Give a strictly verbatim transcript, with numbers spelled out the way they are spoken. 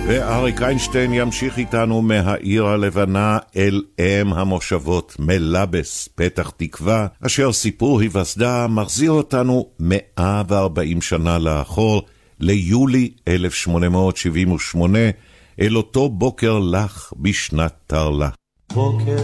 ואריק איינשטיין ימשיך איתנו מהעיר הלבנה אל אם המושבות מלבס, פתח תקווה, אשר סיפור היווסדה מחזיר אותנו מאה וארבעים שנה לאחור, ליולי אלף שמונה מאות שבעים ושמונה, אל אותו בוקר לך בשנת תרלה. בוקר